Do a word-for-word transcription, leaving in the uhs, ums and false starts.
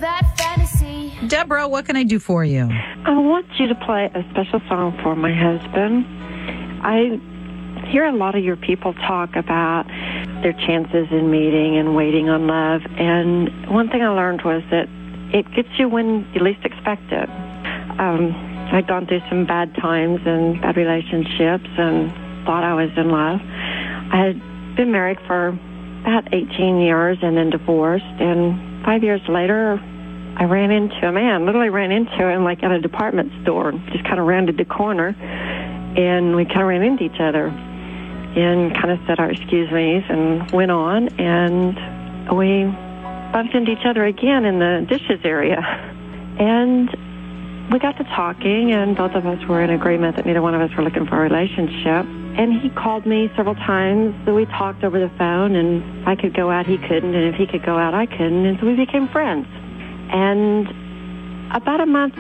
that fantasy. Deborah, what can I do for you? I want you to play a special song for my husband. I hear a lot of your people talk about their chances in meeting and waiting on love. And one thing I learned was that it gets you when you least expect it. Um, I'd gone through some bad times and bad relationships and thought I was in love. I had been married for about eighteen years and then divorced. And five years later, I ran into a man, literally ran into him like at a department store, just kind of rounded the corner. And we kind of ran into each other and kind of said our excuse me's and went on. And we bumped into each other again in the dishes area. And we got to talking, and both of us were in agreement that neither one of us were looking for a relationship. And he called me several times, so we talked over the phone, and if I could go out, he couldn't, and if he could go out, I couldn't, and so we became friends. And about a month